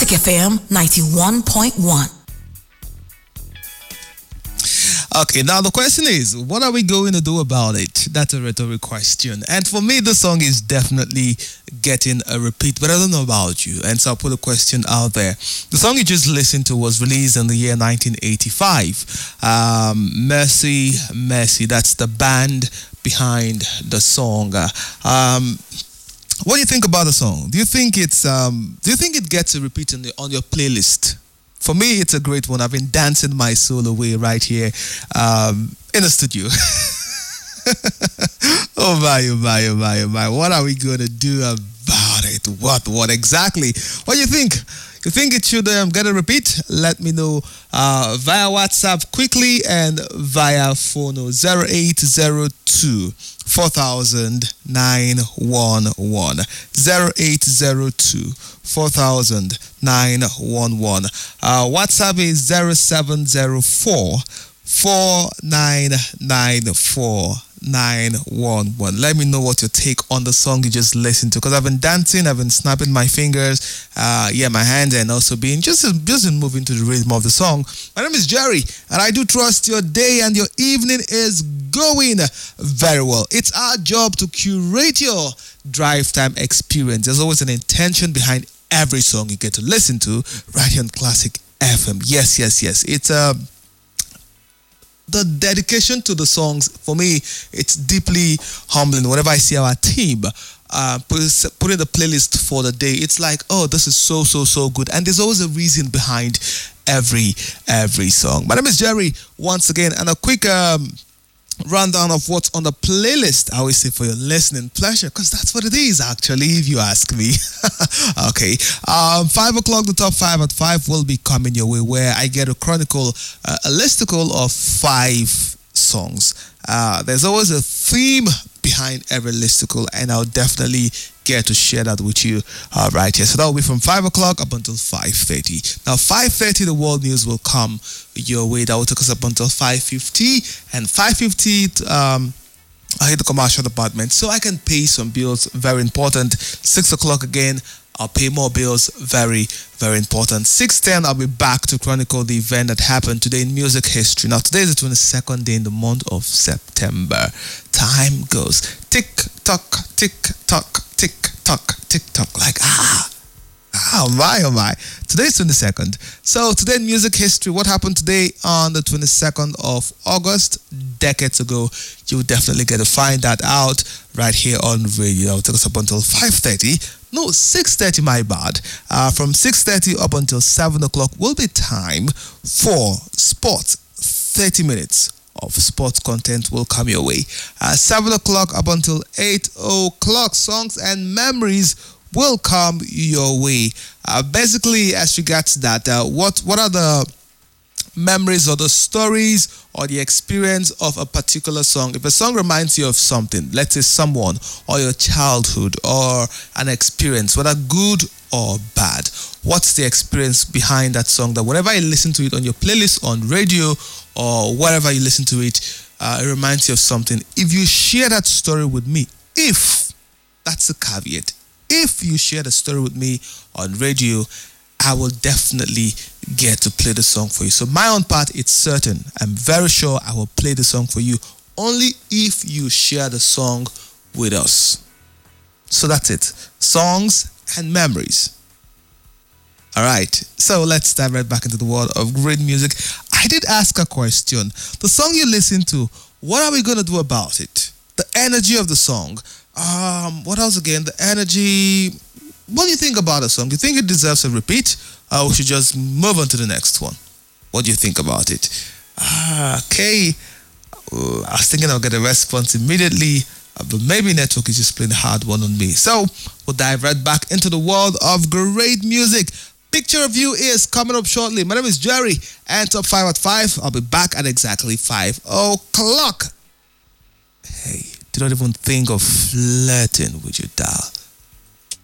Classic FM 91.1. Okay, now the question is, what are we going to do about it? That's a rhetorical question. And for me, the song is definitely getting a repeat, but I don't know about you. And so I'll put a question out there. The song you just listened to was released in the year 1985. Mercy, Mercy, that's the band behind the song. What do you think about the song? Do you think it gets a repeat on your playlist? For me, it's a great one. I've been dancing my soul away right here in the studio. Oh my, oh my, oh my, oh my. What are we going to do about it? What exactly? What do you think? You think it should get a repeat? Let me know via WhatsApp quickly and via phone 0802 4000 911. 0802 4000 911. WhatsApp is 0704 4994 911. Let me know what your take on the song you just listened to, because I've been dancing, I've been snapping my fingers, my hands, and also being just moving to the rhythm of the song. My name is Jerry, and I do trust your day and your evening is going very well. It's our job to curate your drive time experience. There's always an intention behind every song you get to listen to right here on Classic FM. Yes. It's the dedication to the songs, for me, it's deeply humbling. Whenever I see our team putting the playlist for the day, it's like, oh, this is so good. And there's always a reason behind every song. My name is Jerry, once again, and a quick rundown of what's on the playlist. I always say for your listening pleasure, because that's what it is, actually, if you ask me. Okay. 5 o'clock, the top 5 at 5 will be coming your way, where I get to chronicle a listicle of 5 songs. There's always a theme behind every listicle, and I'll definitely get to share that with you right here. So that will be from 5 o'clock up until 5:30. Now, 5:30, the world news will come your way. That will take us up until 5:50, and 5:50, I hit the commercial department so I can pay some bills. Very important. 6 o'clock again, I'll pay more bills. Very, very important. 6:10, I'll be back to chronicle the event that happened today in music history. Now, today is the 22nd day in the month of September. Time goes tick-tock, tick-tock, tick-tock, tick-tock. Like, oh my. Today's 22nd. So today in music history, what happened today on the 22nd of August, decades ago? You'll definitely get to find that out right here on radio. It'll take us up until 5:30. No, 6:30, my bad. From 6:30 up until 7 o'clock will be time for sports. 30 minutes of sports content will come your way. 7 o'clock up until 8 o'clock, songs and memories will come your way. Basically, as regards that, what are the memories or the stories or the experience of a particular song? If a song reminds you of something, let's say someone or your childhood or an experience, whether good or bad, what's the experience behind that song, that whenever you listen to it on your playlist, on radio, or wherever you listen to it, it reminds you of something? If you share that story with me, that's the caveat, if you share the story with me on radio, I will definitely get to play the song for you. So my own part, it's certain. I'm very sure I will play the song for you only if you share the song with us. So that's it. Songs and memories. All right. So let's dive right back into the world of great music. I did ask a question. The song you listen to, what are we going to do about it? The energy of the song. What else again? The energy. What do you think about the song? Do you think it deserves a repeat? Or we should just move on to the next one? What do you think about it? Okay. I was thinking I'll get a response immediately, but maybe network is just playing a hard one on me. So we'll dive right back into the world of great music. Picture of you is coming up shortly. My name is Jerry, and top 5 at 5. I'll be back at exactly 5 o'clock. Hey, do not even think of flirting with your dial.